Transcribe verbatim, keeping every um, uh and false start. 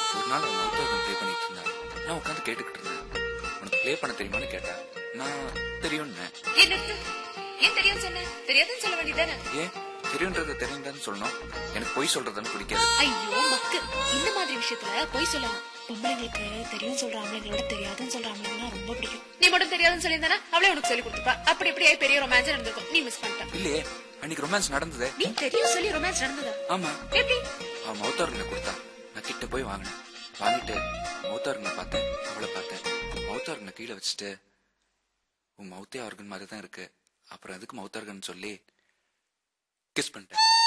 ஒரு நாள் அவன் மவுத் ஆர்கன் ப்ளே பண்ணிட்டு இருந்தான். நான் உட்காந்து கேட்டுக்கிட்டு இருந்தேன். உனக்கு ப்ளே பண்ண தெரியுமான்னு கேட்டேன். நான் தெரியும்னு. ஏன் தெரியும் சொன்ன? தெரியாதுன்னு சொல்ல வேண்டியதானே? ஏன் தெரியுன்றத தெரியுதான்னு சொல்லணும். எனக்கு பொய் சொல்றதுன்னு பிடிக்காது. ஐயோ மக்கு, இந்த மாதிரி விஷயத்துல பொய் சொல்லலாம். பொம்பளைங்களுக்கு தெரியும் சொல்ற ஆம்பளைங்களோட தெரியாதுன்னு சொல்ற ஆம்பளைங்கன்னா ரொம்ப பிடிக்கும். நீ மட்டும் தெரியாதுன்னு சொல்லியிருந்தானா அவளே உனக்கு சொல்லி கொடுத்துப்பா. அப்படி இப்படியே பெரிய ரொமான்ஸ் நடந்திருக்கும். நீ மிஸ் பண்ணிட்ட. இல்லையே, அன்னைக்கு ரொமான்ஸ் நடந்ததே. நீ தெரியும் சொல்லி ரொமான்ஸ் நடந்ததா? ஆமா. எப்படி? அவன் மவுத் ஆர்கனை கொடுத்தா. நான் கிட்ட போய் வாங்கினேன். வாங்கிட்டு மவுத் ஆர்கனை பார்த்தேன், அவளை பார்த்தேன். மவுத் ஆர்கனை கீழே வச்சுட்டு, உன் மவுத்தே ஆர்கன் மாதிரி தான் இருக்கு, அப்புறம் அதுக்கு மவுத் ஆர்கன் சொல்லி கிஸ் பண்ணிட்டேன்.